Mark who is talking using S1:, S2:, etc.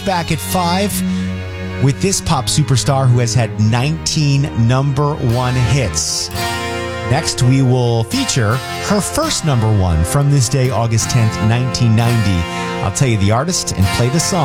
S1: back at 5 with this pop superstar who has had 19 number one hits. Next, we will feature her first number one from this day, August 10th, 1990. I'll tell you the artist and play the song.